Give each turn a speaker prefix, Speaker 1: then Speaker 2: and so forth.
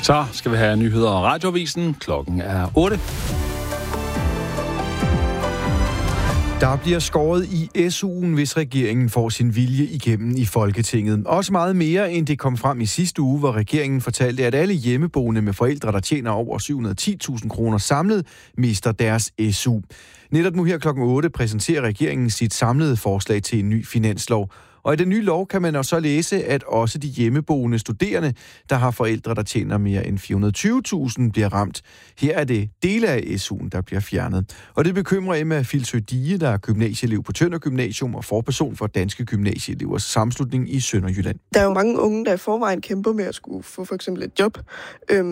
Speaker 1: Så skal vi have nyheder og radioavisen. Klokken er 8.
Speaker 2: Der bliver skåret i SU'en, hvis regeringen får sin vilje igennem i Folketinget. Også meget mere, end det kom frem i sidste uge, hvor regeringen fortalte, at alle hjemmeboende med forældre, der tjener over 710.000 kroner samlet, mister deres SU. Netop nu her klokken 8 præsenterer regeringen sit samlede forslag til en ny finanslov. Og i den nye lov kan man også læse, at også de hjemmeboende studerende, der har forældre, der tjener mere end 420.000, bliver ramt. Her er det dele af SU'en, der bliver fjernet. Og det bekymrer Emma Filsø Dige, der er gymnasieelev på Tønder Gymnasium og forperson for Danske Gymnasieelevers Sammenslutning i Sønderjylland.
Speaker 3: Der er jo mange unge, der i forvejen kæmper med at skulle få for eksempel et job.